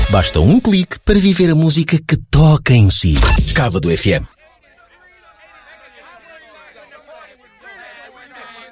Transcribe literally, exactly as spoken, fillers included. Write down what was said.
Basta um clique para viver a música que toca em si. Cávado F M.